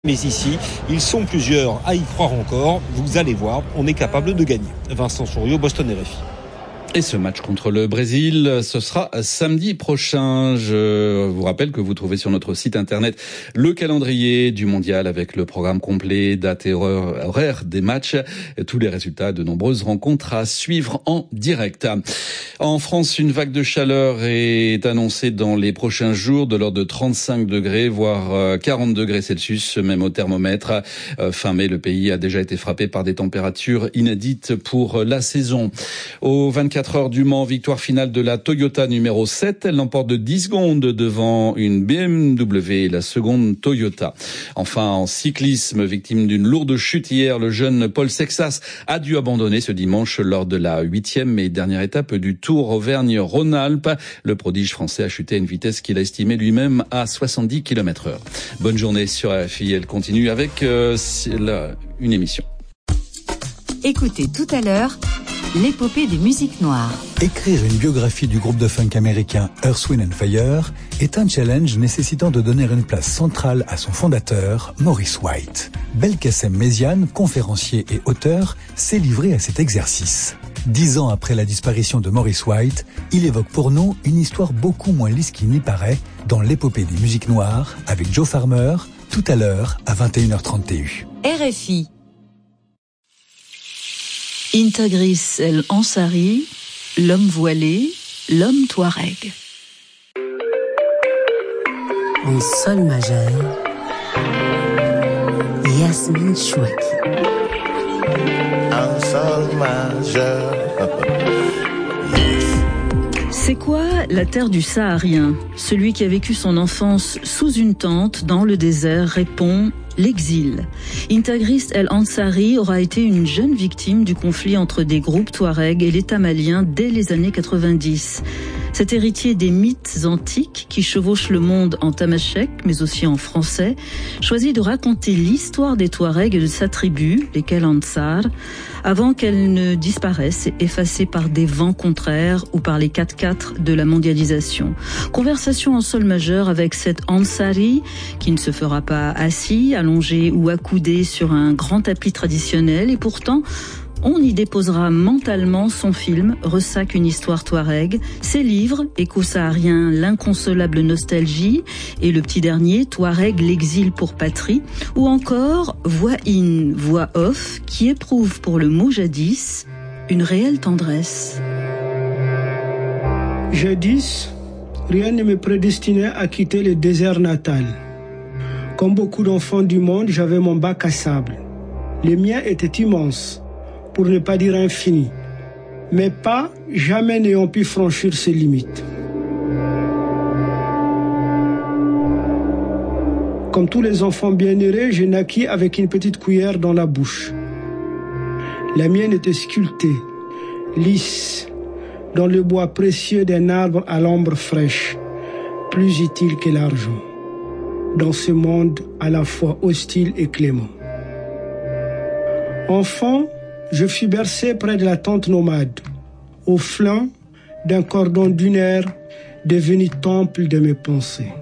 Mais ici, ils sont plusieurs à y croire encore. Vous allez voir, on est capable de gagner. Vincent Souriau, Boston RFI. Et ce match contre le Brésil, ce sera samedi prochain. Je vous rappelle que vous trouvez sur notre site internet le calendrier du mondial avec le programme complet, date et horaire des matchs, et tous les résultats de nombreuses rencontres à suivre en direct. En France, une vague de chaleur est annoncée dans les prochains jours de l'ordre de 35 degrés, voire 40 degrés Celsius, même au thermomètre. Fin mai, le pays a déjà été frappé par des températures inédites pour la saison. Au 24 heures du Mans, victoire finale de la Toyota numéro 7. Elle l'emporte de 10 secondes devant une BMW, la seconde Toyota. Enfin, en cyclisme, victime d'une lourde chute hier, le jeune Paul Sexas a dû abandonner ce dimanche lors de la 8e et dernière étape du Tour Auvergne-Rhône-Alpes. Le prodige français a chuté à une vitesse qu'il a estimée lui-même à 70 km/h. Bonne journée sur RFI. Elle continue avec une émission. Écoutez tout à l'heure l'épopée des musiques noires. Écrire une biographie du groupe de funk américain Earth, Wind & Fire est un challenge nécessitant de donner une place centrale à son fondateur, Maurice White. Belkacem Méziane, conférencier et auteur, s'est livré à cet exercice. 10 ans après la disparition de Maurice White, il évoque pour nous une histoire beaucoup moins lisse qu'il n'y paraît dans l'épopée des musiques noires avec Joe Farmer, tout à l'heure à 21h30 TU. RFI. Intagris El Ansari, l'homme voilé, l'homme touareg. En sol majeur, Yasmine Chouaki. En sol majeur. C'est quoi la terre du Saharien? Celui qui a vécu son enfance sous une tente dans le désert répond l'exil. Intagris El Ansari aura été une jeune victime du conflit entre des groupes touaregs et l'État malien dès les années 90. Cet héritier des mythes antiques qui chevauchent le monde en tamashek, mais aussi en français, choisit de raconter l'histoire des Touaregs et de sa tribu, lesquels Ansar, avant qu'elle ne disparaisse, effacée par des vents contraires ou par les 4x4 de la mondialisation. Conversation en sol majeur avec cet Ansari, qui ne se fera pas assis, allongé ou accoudé sur un grand tapis traditionnel, et pourtant, on y déposera mentalement son film Ressac, une histoire touareg, ses livres Éco-Saharien, l'inconsolable nostalgie et le petit dernier Touareg, l'exil pour patrie, ou encore Voix in, voix off qui éprouve pour le mot jadis une réelle tendresse. Jadis, rien ne me prédestinait à quitter le désert natal. Comme beaucoup d'enfants du monde, j'avais mon bac à sable. Le mien était immense, pour ne pas dire infini. Mes pas, jamais n'ayant pu franchir ses limites. Comme tous les enfants bienheureux, je naquis avec une petite cuillère dans la bouche. La mienne était sculptée, lisse, dans le bois précieux d'un arbre à l'ombre fraîche, plus utile que l'argent, dans ce monde à la fois hostile et clément. Enfant, je fus bercé près de la tente nomade, au flanc d'un cordon dunaire devenu temple de mes pensées.